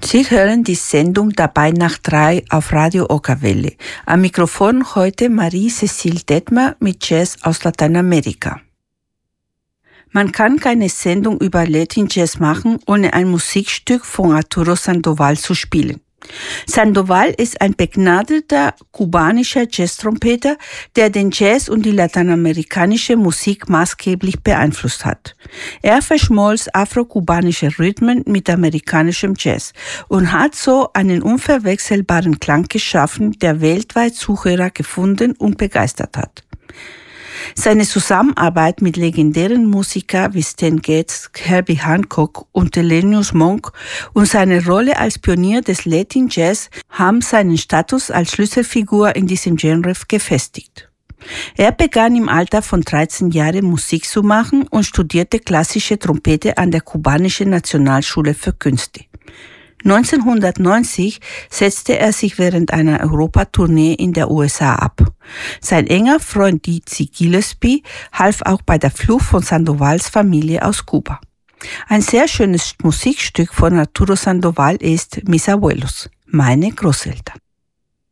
Sie hören die Sendung Dabei nach 3 auf Radio Okerwelle. Am Mikrofon heute Marie-Cécile Detmer mit Jazz aus Lateinamerika. Man kann keine Sendung über Latin Jazz machen, ohne ein Musikstück von Arturo Sandoval zu spielen. Sandoval ist ein begnadeter kubanischer Jazztrompeter, der den Jazz und die lateinamerikanische Musik maßgeblich beeinflusst hat. Er verschmolz afro-kubanische Rhythmen mit amerikanischem Jazz und hat so einen unverwechselbaren Klang geschaffen, der weltweit Zuhörer gefunden und begeistert hat. Seine Zusammenarbeit mit legendären Musikern wie Stan Getz, Herbie Hancock und Thelonious Monk und seine Rolle als Pionier des Latin Jazz haben seinen Status als Schlüsselfigur in diesem Genre gefestigt. Er begann im Alter von 13 Jahren Musik zu machen und studierte klassische Trompete an der kubanischen Nationalschule für Künste. 1990 setzte er sich während einer Europatournee in der USA ab. Sein enger Freund Dizzy Gillespie half auch bei der Flucht von Sandovals Familie aus Kuba. Ein sehr schönes Musikstück von Arturo Sandoval ist Mis Abuelos, meine Großeltern.